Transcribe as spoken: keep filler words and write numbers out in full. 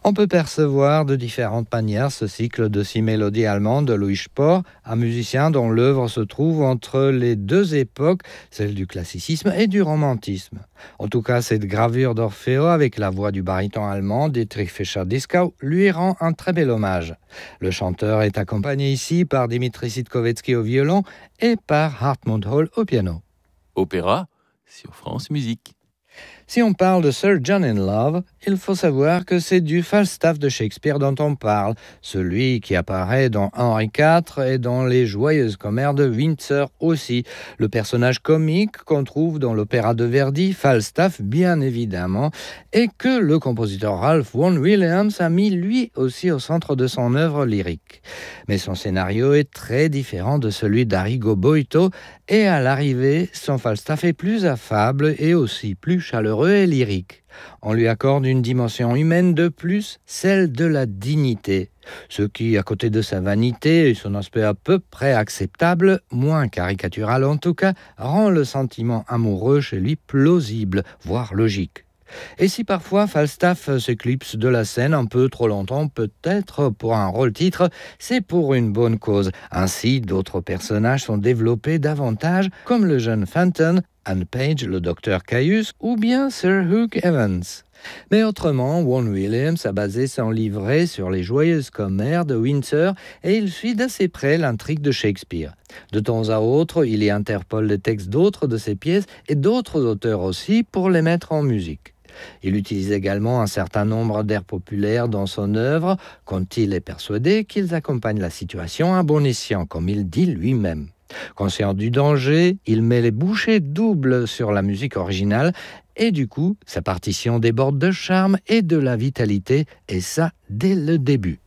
On peut percevoir de différentes manières ce cycle de six mélodies allemandes de Louis Spohr, un musicien dont l'œuvre se trouve entre les deux époques, celle du classicisme et du romantisme. En tout cas, cette gravure d'Orfeo avec la voix du baryton allemand Dietrich Fischer-Dieskau lui rend un très bel hommage. Le chanteur est accompagné ici par Dimitri Sitkovetsky au violon et par Hartmut Hall au piano. Opéra sur France Musique. Si on parle de Sir John in Love, il faut savoir que c'est du Falstaff de Shakespeare dont on parle, celui qui apparaît dans Henri quatre et dans Les Joyeuses Commères de Windsor aussi, le personnage comique qu'on trouve dans l'opéra de Verdi, Falstaff bien évidemment, et que le compositeur Ralph Vaughan Williams a mis lui aussi au centre de son œuvre lyrique. Mais son scénario est très différent de celui d'Arrigo Boito, et à l'arrivée, son Falstaff est plus affable et aussi plus chaleureux et lyrique. On lui accorde une dimension humaine de plus, celle de la dignité. Ce qui, à côté de sa vanité et son aspect à peu près acceptable, moins caricatural en tout cas, rend le sentiment amoureux chez lui plausible, voire logique. Et si parfois Falstaff s'éclipse de la scène un peu trop longtemps, peut-être pour un rôle-titre, c'est pour une bonne cause. Ainsi, d'autres personnages sont développés davantage, comme le jeune Fenton, Anne Page, le docteur Caius, ou bien Sir Hugh Evans. Mais autrement, Vaughan Williams a basé son livret sur les Joyeuses Commères de Windsor et il suit d'assez près l'intrigue de Shakespeare. De temps à autre, il y interpole les textes d'autres de ses pièces et d'autres auteurs aussi pour les mettre en musique. Il utilise également un certain nombre d'airs populaires dans son œuvre, quand il est persuadé qu'ils accompagnent la situation à bon escient, comme il dit lui-même. Conscient du danger, il met les bouchées doubles sur la musique originale et du coup, sa partition déborde de charme et de la vitalité, et ça dès le début.